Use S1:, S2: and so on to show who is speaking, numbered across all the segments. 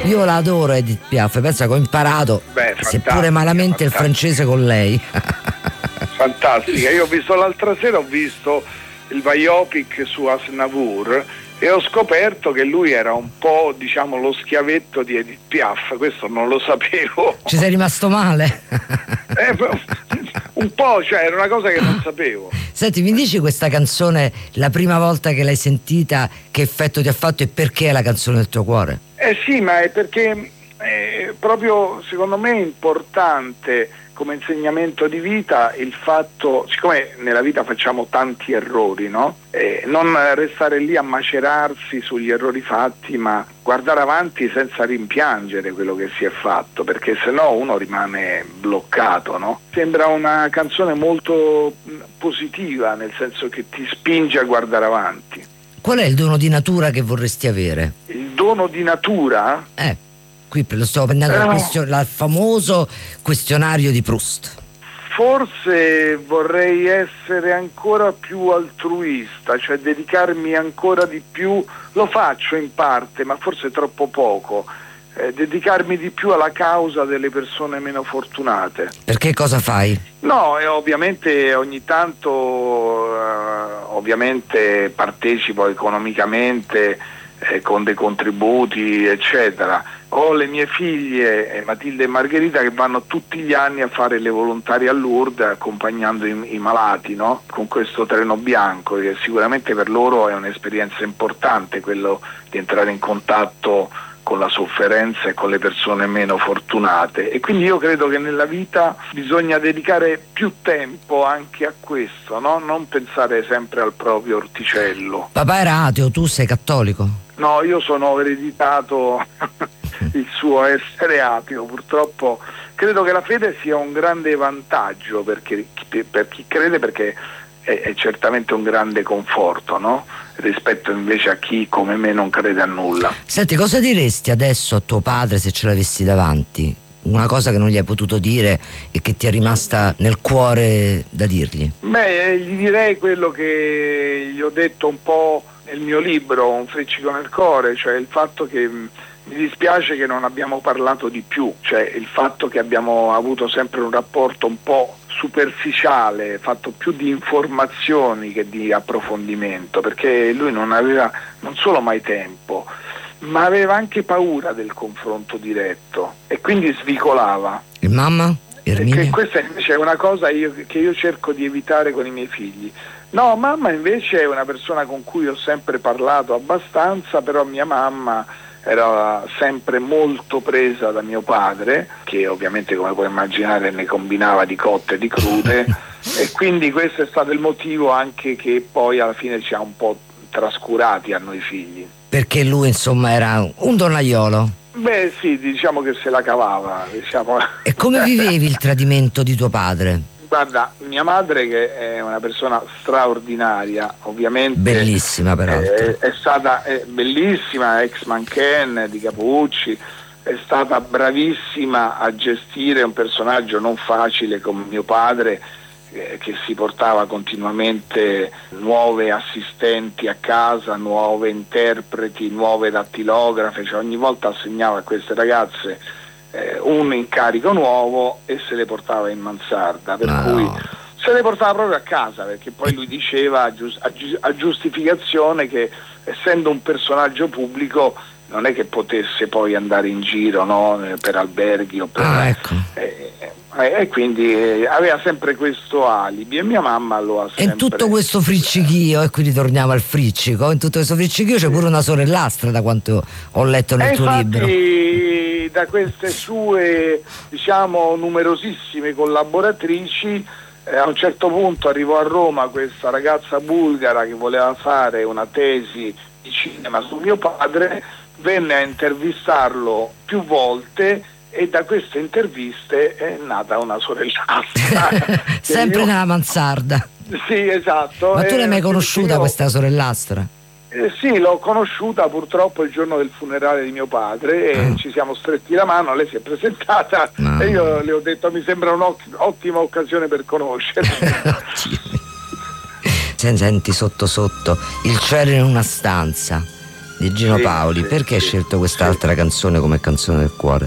S1: Io la adoro Edith Piaf, pensa che ho imparato, seppure malamente, il francese con lei.
S2: Fantastica, io ho visto l'altra sera, ho visto il biopic su Aznavour e ho scoperto che lui era un po', diciamo, lo schiavetto di Edith Piaf, questo non lo sapevo.
S1: Ci sei rimasto male?
S2: Un po', cioè era una cosa che non sapevo.
S1: Senti, mi dici questa canzone, la prima volta che l'hai sentita, che effetto ti ha fatto e perché è la canzone del tuo cuore?
S2: Sì, ma è perché proprio secondo me è importante come insegnamento di vita il fatto, siccome nella vita facciamo tanti errori, no? Non restare lì a macerarsi sugli errori fatti, ma guardare avanti senza rimpiangere quello che si è fatto, perché sennò uno rimane bloccato, no? Sembra una canzone molto positiva, nel senso che ti spinge a guardare avanti.
S1: Qual è il dono di natura che vorresti avere?
S2: Il dono di natura?
S1: Qui lo stavo prendendo dal famoso questionario di Proust.
S2: Forse vorrei essere ancora più altruista, cioè dedicarmi ancora di più, lo faccio in parte, ma forse troppo poco, dedicarmi di più alla causa delle persone meno fortunate.
S1: Perché cosa fai?
S2: No, ovviamente ogni tanto ovviamente partecipo economicamente con dei contributi eccetera. Ho le mie figlie Matilde e Margherita che vanno tutti gli anni a fare le volontarie a Lourdes accompagnando i malati, no? Con questo treno bianco, che sicuramente per loro è un'esperienza importante, quello di entrare in contatto con la sofferenza e con le persone meno fortunate, e quindi io credo che nella vita bisogna dedicare più tempo anche a questo, no? Non pensare sempre al proprio orticello.
S1: Papà era ateo, tu sei cattolico?
S2: No, io sono ereditato il suo essere ateo, purtroppo. Credo che la fede sia un grande vantaggio per chi crede, perché è certamente un grande conforto, no? Rispetto invece a chi come me non crede a nulla.
S1: Senti, cosa diresti adesso a tuo padre se ce l'avessi davanti? Una cosa che non gli hai potuto dire e che ti è rimasta nel cuore da dirgli?
S2: Beh, gli direi quello che gli ho detto un po' nel mio libro, Un friccico nel cuore, cioè il fatto che mi dispiace che non abbiamo parlato di più, cioè il fatto che abbiamo avuto sempre un rapporto un po' superficiale, fatto più di informazioni che di approfondimento, perché lui non aveva non solo mai tempo, ma aveva anche paura del confronto diretto e quindi svicolava.
S1: E mamma? Erminia?
S2: Questa invece è una cosa che io cerco di evitare con i miei figli. No, mamma invece è una persona con cui ho sempre parlato abbastanza, però mia mamma era sempre molto presa da mio padre, che ovviamente, come puoi immaginare, ne combinava di cotte e di crude e quindi questo è stato il motivo anche che poi alla fine ci ha un po' trascurati a noi figli.
S1: Perché lui insomma era un donnaiolo?
S2: Beh sì, diciamo che se la cavava, diciamo. E
S1: come vivevi il tradimento di tuo padre?
S2: Guarda, mia madre, che è una persona straordinaria, ovviamente
S1: bellissima peraltro,
S2: è stata bellissima, ex mannequin di Capucci, è stata bravissima a gestire un personaggio non facile come mio padre, che si portava continuamente nuove assistenti a casa, nuove interpreti, nuove dattilografe, cioè ogni volta assegnava a queste ragazze un incarico nuovo e se le portava in mansarda, per cui se le portava proprio a casa, perché poi lui diceva a giustificazione che essendo un personaggio pubblico non è che potesse poi andare in giro, no, per alberghi o per e quindi aveva sempre questo alibi e mia mamma lo ha sempre.
S1: E in tutto questo friccichio, e qui ritorniamo al friccico, in tutto questo friccichio c'è pure una sorellastra, da quanto ho letto nel tuo libro.
S2: Da queste sue, diciamo, numerosissime collaboratrici, a un certo punto arrivò a Roma questa ragazza bulgara che voleva fare una tesi di cinema su mio padre, venne a intervistarlo più volte e da queste interviste è nata una sorellastra.
S1: Sempre nella mansarda.
S2: Sì, esatto.
S1: Ma tu l'hai mai conosciuta questa sorellastra?
S2: Sì, l'ho conosciuta purtroppo il giorno del funerale di mio padre e ci siamo stretti la mano, lei si è presentata e io le ho detto mi sembra un'ottima occasione per conoscerla.
S1: Senti sotto sotto, il cielo in una stanza, di Gino Paoli. Perché hai scelto quest'altra canzone come canzone del cuore?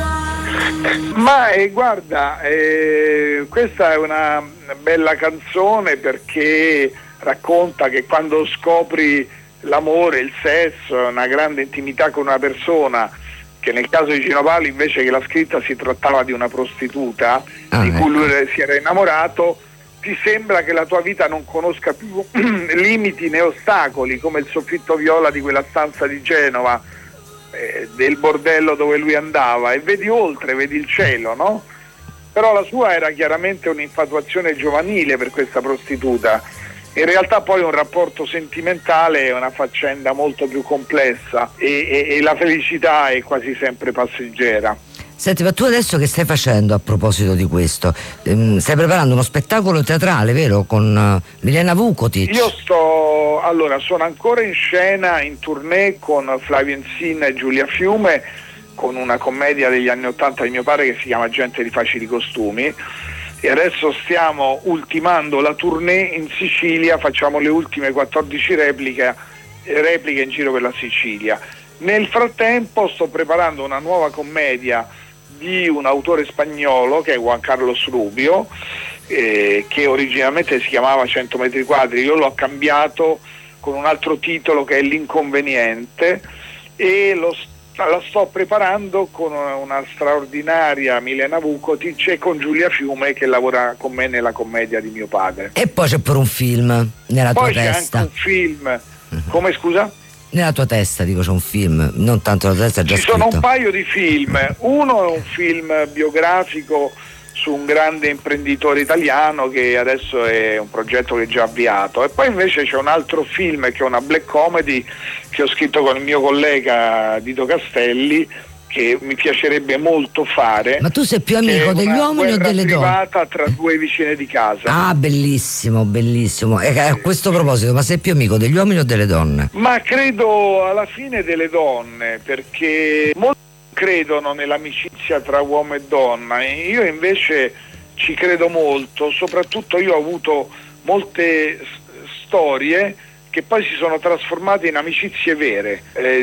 S2: Ma guarda, questa è una bella canzone perché racconta che quando scopri l'amore, il sesso, una grande intimità con una persona, che nel caso di Gino Paoli invece che l'ha scritta si trattava di una prostituta di cui lui si era innamorato, ti sembra che la tua vita non conosca più limiti né ostacoli, come il soffitto viola di quella stanza di Genova, del bordello dove lui andava, e vedi oltre, vedi il cielo, no? Però la sua era chiaramente un'infatuazione giovanile per questa prostituta. In realtà poi un rapporto sentimentale è una faccenda molto più complessa e la felicità è quasi sempre passeggera.
S1: Senti, ma tu adesso che stai facendo a proposito di questo? Stai preparando uno spettacolo teatrale, vero? Con Milena Vukotic?
S2: Io sono ancora in scena, in tournée con Flavio Insin e Giulia Fiume, con una commedia degli anni '80 di mio padre che si chiama Gente di facili costumi, e adesso stiamo ultimando la tournée in Sicilia, facciamo le ultime 14 repliche in giro per la Sicilia. Nel frattempo sto preparando una nuova commedia di un autore spagnolo che è Juan Carlos Rubio, che originalmente si chiamava 100 metri quadri, io l'ho cambiato con un altro titolo che è L'inconveniente, e la sto preparando con una straordinaria Milena Vukotic e con Giulia Fiume che lavora con me nella commedia di mio padre.
S1: E poi c'è pure un film nella tua testa.
S2: Poi c'è anche un film. Come, scusa?
S1: Nella tua testa, dico, c'è un film, non tanto la tua testa, è già
S2: Ci
S1: scritto.
S2: sono un paio di film. Uno è un film biografico su un grande imprenditore italiano che adesso è un progetto che è già avviato, e poi invece c'è un altro film che è una black comedy che ho scritto con il mio collega Dito Castelli, che mi piacerebbe molto fare.
S1: Ma tu sei più amico degli uomini o delle donne?
S2: Privata tra due vicine di casa.
S1: Ah, bellissimo, bellissimo. E a questo proposito, ma sei più amico degli uomini o delle donne?
S2: Ma credo alla fine delle donne, perché molti credono nell'amicizia tra uomo e donna, e io invece ci credo molto. Soprattutto io ho avuto molte storie che poi si sono trasformate in amicizie vere.